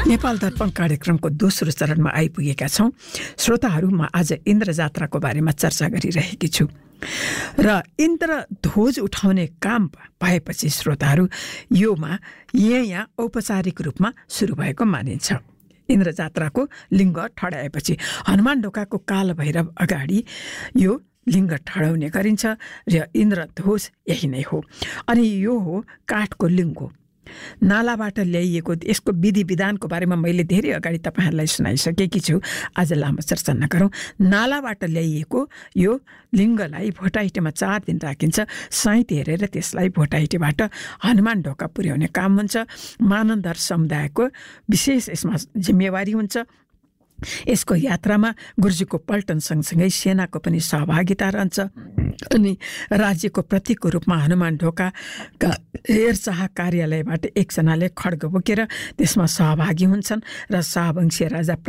नेपाल दर्पण कार्यक्रमको दोस्रो चरणमा आइपुगेका छौं। श्रोताहरू, म आज इन्द्र जात्राको बारेमा चर्चा गरिरहेकी छु र इन्द्र ध्वज उठाउने काम भएपछि श्रोताहरू योमा यहाँ औपचारिक रूपमा सुरु भएको मानिन्छ। इन्द्र जात्राको लिङ्ग ठडाएपछि हनुमान ढोकाको काल भैरव अगाडि यो लिङ्ग ठडाउने गरिन्छ र इन्द्र ध्वज यही नै हो। अनि यो हो काठको लिङ्गो, नालाबाट ल्याइएको। यसको विधि विधानको बारेमा मैले धेरै अगाडि तपाईँहरूलाई सुनाइसकेकी छु, आज लामो चर्चा नगरौँ। नालाबाट ल्याइएको यो लिङ्गलाई भोटाइटेमा 4 दिन राखिन्छ। साइत हेरेर त्यसलाई भोटाइटेबाट हनुमान ढोका पुर्याउने काम हुन्छ। मानन्दर समुदायको विशेष यसमा जिम्मेवारी हुन्छ। यसको यात्रामा गुरुजीको पल्टन सँगसँगै सेनाको पनि सहभागिता रहन्छ। अनि राज्यको प्रतीकको रूपमा हनुमान ढोकाका हेरचाह कार्यालयबाट एकजनाले खड्ग बोकेर त्यसमा सहभागी हुन्छन् र शाहवंशीय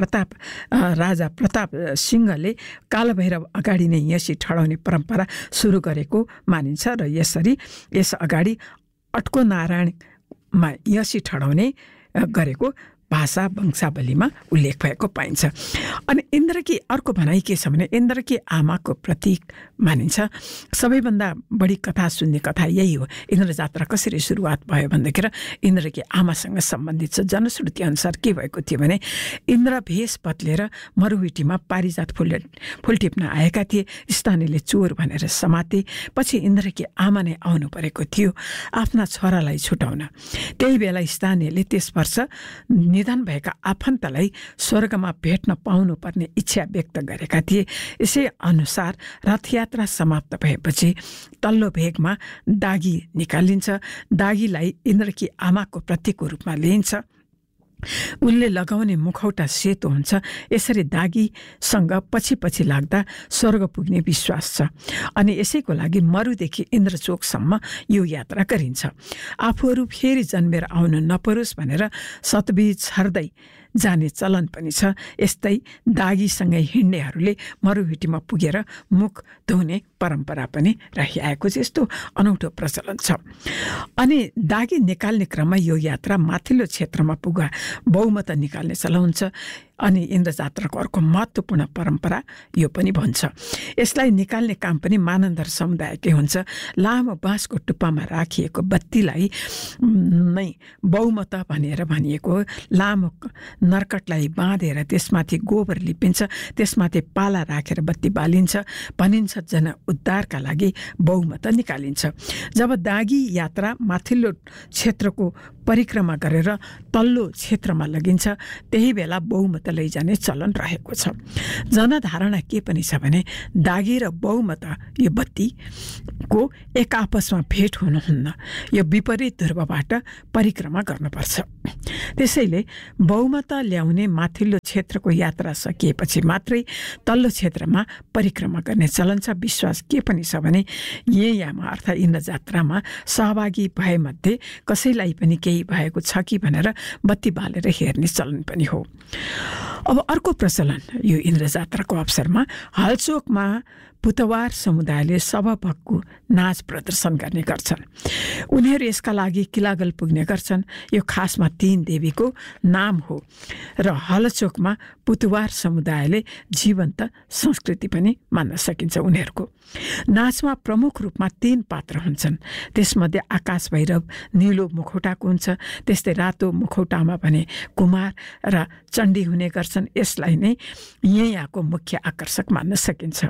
राजा प्रताप सिंहले कालभैरव अगाडि नै यसी ठडाउने परम्परा सुरु गरेको मानिन्छ र यसरी यस अगाडि अट्को नारायणमा यसी ठडाउने गरेको भाषा वंशावलीमा उल्लेख भएको पाइन्छ। अनि इन्द्रकी अर्को भनाइ के छ भने इन्द्रकी आमाको प्रतीक मानिन्छ। सबैभन्दा बढी कथा सुन्ने कथा यही हो। इन्द्र जात्रा कसरी सुरुवात भयो भन्दाखेरि इन्द्रकी आमासँग सम्बन्धित छ। जनश्रुति अनुसार के भएको थियो भने इन्द्र भेष बदलेर मरुभूमिमा पारिजात फुल टिप्न आएका थिए। स्थानीयले चोर भनेर समाते। पछि इन्द्रकी आमा नै आउनु परेको थियो आफ्ना छोरालाई छुटाउन। त्यही बेला स्थानीयले त्यस वर्ष निधन भएका आफन्तलाई स्वर्गमा भेट्न पाउनुपर्ने इच्छा व्यक्त गरेका थिए। यसै अनुसार रथयात्रा समाप्त भएपछि तल्लो भेगमा दागी निकालिन्छ। दागीलाई इन्द्रकी आमाको प्रतीकको रूपमा लिइन्छ। उनले लगाउने मुखौटा सेतो हुन्छ। यसरी दागीसँग पछि लाग्दा स्वर्ग पुग्ने विश्वास छ। अनि यसैको लागि मरुदेखि इन्द्रचोकसम्म यो यात्रा गरिन्छ। आफूहरू फेरि जन्मेर आउनु नपरोस् भनेर सतबीज छर्दै जाने चलन पनि छ। यस्तै दागीसँगै हिँड्नेहरूले मरुभूमिमा पुगेर मुख धुने परम्परा पनि रहिआएको छ। यस्तो अनौठो प्रचलन छ। अनि दागी निकाल्ने क्रममा यो यात्रा माथिल्लो क्षेत्रमा पुगा बहुमत निकाल्ने चलन हुन्छ। अनि इन्द्र जात्राको अर्को महत्त्वपूर्ण परम्परा यो पनि भन्छ। यसलाई निकाल्ने काम पनि मानन्दर समुदायकै हुन्छ। लामो बाँसको टुप्पामा राखिएको बत्तीलाई नै बहुमत भनेर भनिएको। लामो नर्कटलाई बाँधेर त्यसमाथि गोबर लिपिन्छ। त्यसमाथि पाला राखेर बत्ती बालिन्छ। भनिन्छ जन उद्धारका लागि बहुमत निकालिन्छ। जब दागी यात्रा माथिल्लो क्षेत्रको परिक्रमा गरेर तल्लो क्षेत्रमा लगिन्छ त्यही बेला बहुमत लैजाने चलन रहेको छ। जनधारणा के पनि छ भने दागी र बहुमत यो बत्तीको एक आपसमा भेट हुनुहुन्न। यो विपरीत ध्रुवबाट परिक्रमा गर्नुपर्छ। त्यसैले बहुमत ल्याउने माथिल्लो क्षेत्रको यात्रा सकिएपछि मात्रै तल्लो क्षेत्रमा परिक्रमा गर्ने चलन छ। विश्वास के पनि छ भने यहाँमा अर्थात् इन्द्र जात्रामा सहभागी भएमध्ये कसैलाई पनि केही भएको छ कि भनेर बत्ती बालेर हेर्ने चलन पनि हो। अब अर्को प्रचलन यो इन्द्र जात्राको अवसरमा हलचोकमा पुतवार समुदायले सभाभक्कु नाच प्रदर्शन गर्ने गर्छन्। उनीहरू यसका लागि किलागल पुग्ने गर्छन्। यो खासमा 3 देवीको नाम हो र हलचोकमा पुतवार समुदायले जीवन्त संस्कृति पनि मान्न सकिन्छ। उनीहरूको नाचमा प्रमुख रूपमा 3 पात्र हुन्छन्। त्यसमध्ये आकाश भैरव निलो मुखौटाको हुन्छ। त्यस्तै रातो मुखौटामा भने कुमार र चण्डी हुने गर्छन्। यसलाई नै यहाँको मुख्य आकर्षक मान्न सकिन्छ।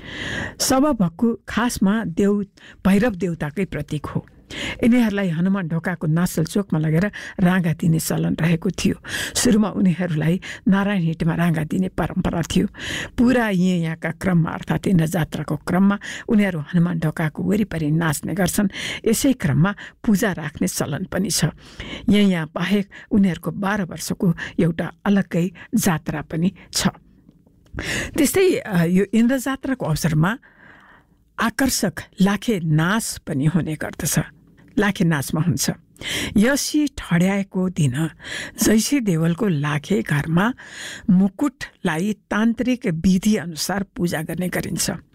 सभाभक्कु खासमा भैरव देवताकै प्रतीक हो। यिनीहरूलाई हनुमान ढोकाको नासल चोकमा लगेर राँगा दिने चलन रहेको थियो। सुरुमा उनीहरूलाई नारायण हिटमा राँगा दिने परम्परा थियो। पुरा यहाँका क्रममा अर्थात् इन्द्र जात्राको क्रममा उनीहरू हनुमान ढोकाको वरिपरि नाच्ने गर्छन्। यसै क्रममा पूजा राख्ने चलन पनि छ। यहाँ बाहेक उनीहरूको 12 वर्षको एउटा अलग्गै जात्रा पनि छ। त्यस्तै यो इन्द्र जात्राको अवसरमा आकर्षक लाखे नाच पनि हुने गर्दछ। लाखे नाचमा हुन्छ यसी ठड्याएको दिन जैसे देवलको लाखे घरमा मुकुटलाई तान्त्रिक विधि अनुसार पूजा गर्ने गरिन्छ।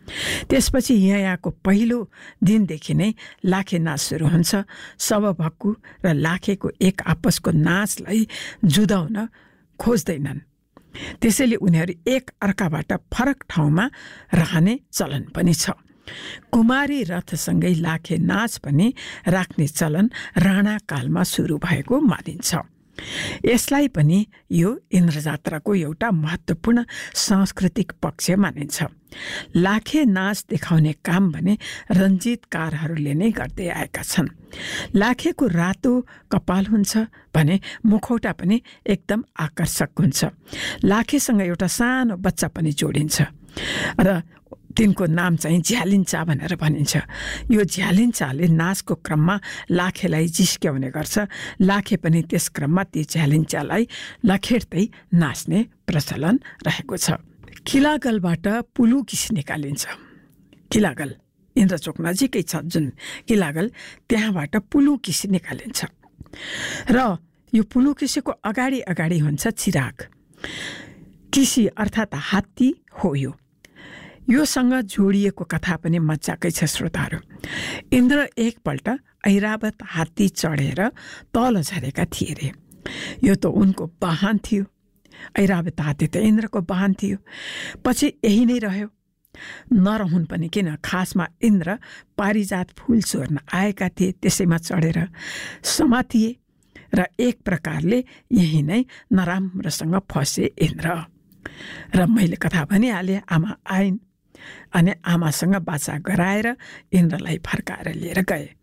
त्यसपछि यहाँको पहिलो दिनदेखि नै लाखे नाच सुरु हुन्छ। शवभक्कु र लाखेको एक आपसको नाचलाई जुदाउन खोज्दैनन्, त्यसैले उनीहरू एक अर्काबाट फरक ठाउँमा रहने चलन पनि छ। कुमारी रथसँगै लाखे नाच पनि राख्ने चलन राणा कालमा सुरु भएको मानिन्छ। यसलाई पनि यो इन्द्रजात्राको एउटा महत्त्वपूर्ण सांस्कृतिक पक्ष मानिन्छ। लाखे नाच देखाउने काम भने रञ्जितकारहरूले नै गर्दै आएका छन्। लाखेको रातो कपाल हुन्छ भने मुखौटा पनि एकदम आकर्षक हुन्छ। लाखेसँग एउटा सानो बच्चा पनि जोडिन्छ र तिनको नाम चाहिँ झ्यालिन्चा भनेर भनिन्छ। यो झ्यालिन्चाले नाचको क्रममा लाखेलाई जिस्क्याउने गर्छ। लाखे पनि त्यस क्रममा ती झ्यालिन्चालाई लखेट्दै नाच्ने प्रचलन रहेको छ। किलागलबाट पुलुकिस निकालिन्छ। किलागल इन्द्रचोक नजिकै छ जुन किलागल, त्यहाँबाट पुलुकिस निकालिन्छ र यो पुलुकिसीको अगाडि अगाडि हुन्छ चिराग। किसी अर्थात् हात्ती हो योसँग जोडिएको कथा पनि मजाकै छ श्रोताहरू। इन्द्र एकपल्ट ऐरावत हात्ती चढेर तल झरेका थिए रे। यो त उनको वाहन थियो। ऐरावत हात्ती त इन्द्रको वाहन थियो। पछि यही नै रह्यो। नरहुन् पनि किन, खासमा इन्द्र पारिजात फुल चोर्न आएका थिए, त्यसैमा चढेर समातिए र एक प्रकारले यही नै नराम्रोसँग फसे इन्द्र। र मैले कथा भनिहालेँ, आमा आइन् अनि आमासँग बाचा गराएर इन्द्रलाई फर्काएर लिएर गए।